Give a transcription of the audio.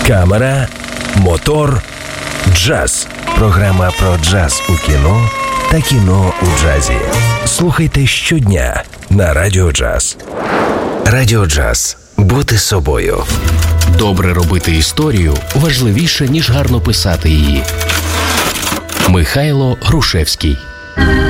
камера, мотор, джаз. Програма про джаз у кіно та кіно у джазі. Слухайте щодня на Радіо Джаз. Радіо Джаз. Бути собою. Добре робити історію важливіше, ніж гарно писати її. Михайло Грушевський.